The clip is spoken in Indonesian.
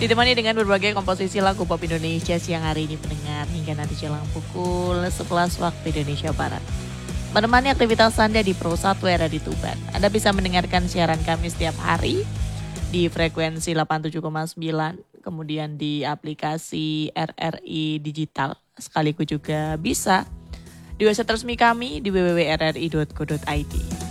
Ditemani dengan berbagai komposisi lagu pop Indonesia siang hari ini pendengar hingga nanti jelang pukul 11 waktu Indonesia Barat. Menemani aktivitas Anda di Pro 1 era di Tuban. Anda bisa mendengarkan siaran kami setiap hari di frekuensi 87,9, kemudian di aplikasi RRI Digital. Sekaligus juga bisa di website resmi kami di www.rri.co.id.